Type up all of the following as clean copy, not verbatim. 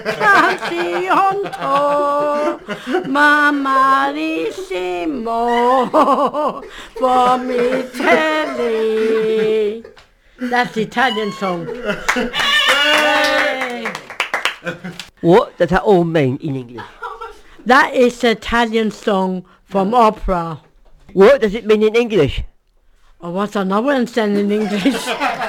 Así junto, mamarissimo, for me telly. That's the Italian song. Yay. What does that all mean in English? That is the Italian song from opera. What does it mean in English? Oh, what's another one saying in English?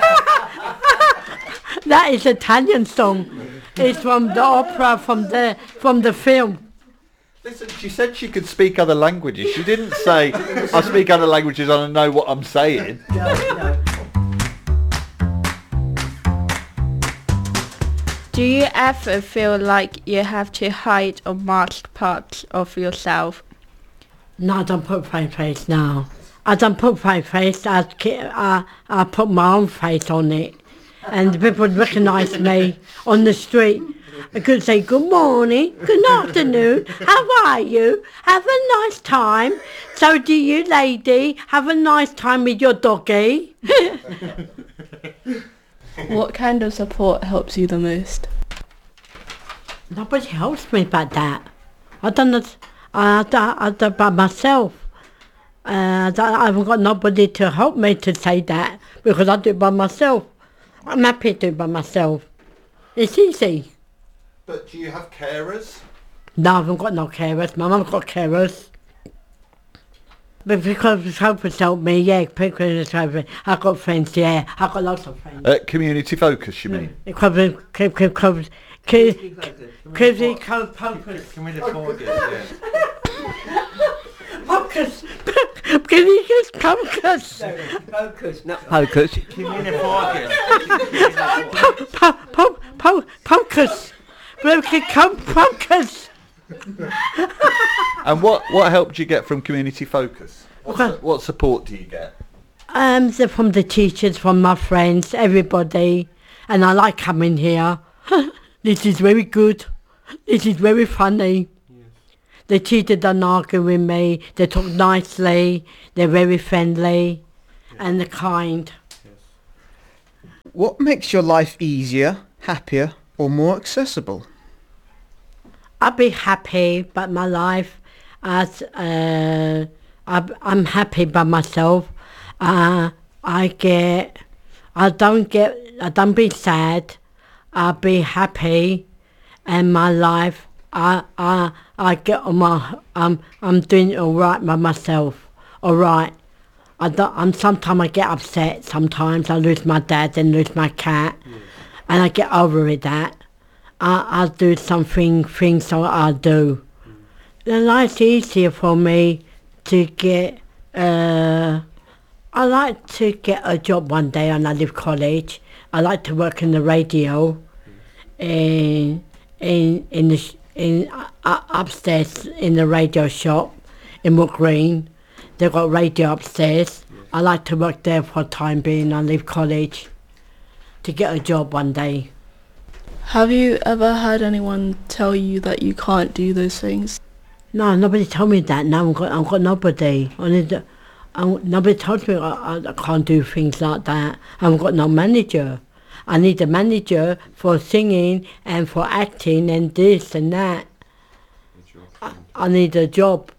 That is Italian song. It's from the opera, from the film. Listen, she said she could speak other languages. She didn't say, I speak other languages and I know what I'm saying. Do you ever feel like you have to hide or mask parts of yourself? No, I don't put my face now. I don't put my face. I put my own face on it. And people recognise me on the street. I could say, good morning, good afternoon, how are you? Have a nice time. So do you, lady, have a nice time with your doggy? What kind of support helps you the most? Nobody helps me about that. I do it by myself. I haven't got nobody to help me to say that because I do it by myself. I'm happy to do it by myself. It's easy. But do you have carers? No, I haven't got no carers. My mum's got carers. But because helpers help me, yeah, because I've got friends, yeah. I've got lots of friends. Community focus, you mean? Community focus. Focus. Can you just focus? Focus, not focus. Focus. Focus. And what help do you get from community focus? What support do you get? From the teachers, from my friends, everybody. And I like coming here. This is very good. This is very funny. The teacher don't argue with me. They talk nicely. They're very friendly and they're kind. What makes your life easier, happier or more accessible? I'd be happy about my life as I'm happy by myself. I don't be sad. I'll be happy and my life I get on my I'm doing it all right by myself. All right. Sometimes I get upset. Sometimes I lose my dad and lose my cat, and I get over it. That I'll do things so I'll do. The life's easier for me to get. I like to get a job one day when I leave college. I like to work in the radio, upstairs in the radio shop in Wood Green. They've got radio upstairs. I like to work there for a time being. I leave college to get a job one day. Have you ever had anyone tell you that you can't do those things? No, nobody told me that. No, I've got nobody. Nobody told me I can't do things like that. I haven't got no manager. I need a manager for singing and for acting and this and that. I need a job.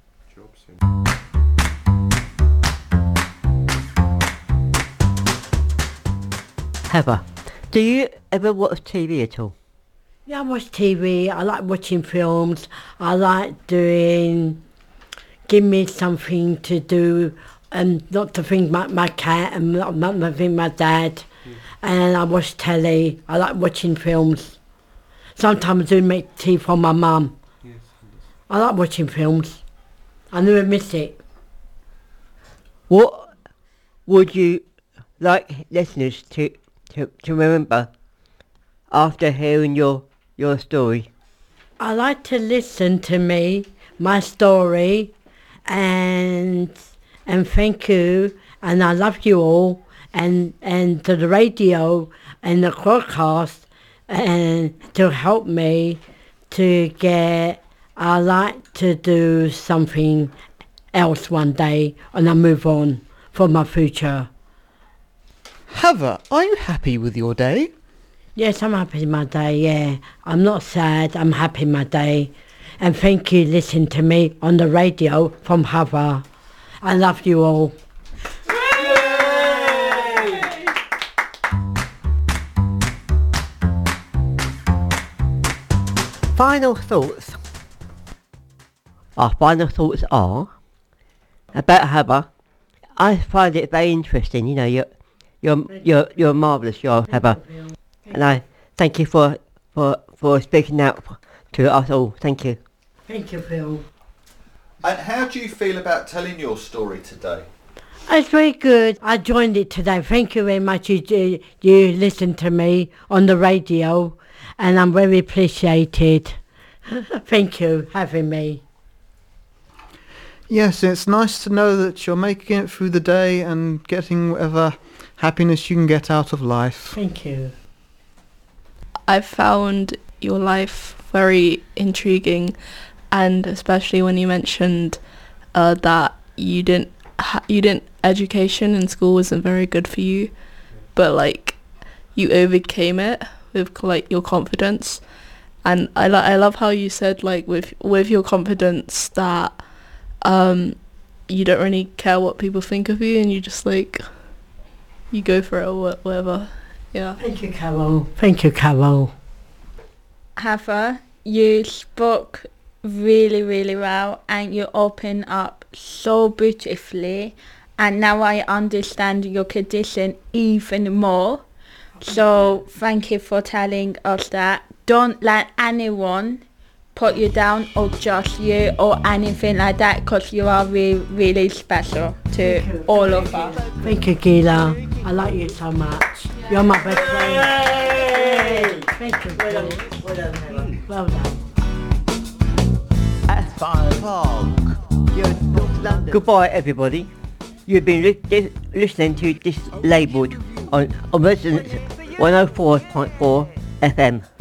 Heather, do you ever watch TV at all? Yeah, I watch TV. I like watching films. I like doing... Give me something to do and not to think about my cat and not to think my dad. And I watch telly. I like watching films. Sometimes I do make tea for my mum. Yes. I like watching films. I never miss it. What would you like listeners to remember after hearing your story? I like to listen to me, my story, and thank you, and I love you all. And to the radio and the podcast and to help me to get, I like to do something else one day and I move on for my future. Heather, are you happy with your day? Yes, I'm happy with my day, yeah. I'm not sad, I'm happy with my day. And thank you for listening to me on the radio from Hava. I love you all. Final thoughts. Our final thoughts are about Heather. I find it very interesting. You know, you're marvellous, you're Heather, and I thank you for speaking out to us all. Thank you. Thank you, Phil. And how do you feel about telling your story today? It's very good. I joined it today. Thank you very much. You listened to me on the radio, and I'm very appreciated. Thank you for having me. Yes, it's nice to know that you're making it through the day and getting whatever happiness you can get out of life. Thank you. I found your life very intriguing, and especially when you mentioned that you didn't education in school wasn't very good for you, but like you overcame it with like your confidence. And I love how you said like with your confidence that you don't really care what people think of you, and you just like you go for it or whatever. Yeah. Thank you, Carol. Thank you, Carol. Heather, you spoke really, really well, and you opened up so beautifully, and now I understand your condition even more. So thank you for telling us that. Don't let anyone put you down or judge you or anything like that, because you are really, really special to all of us. Thank you, Gila. I like you so much. You're my best friend. Thank you, Phil. Well done. At 5 o'clock. Goodbye, everybody. You've been listening to this labelled on Resonance 104.4 FM.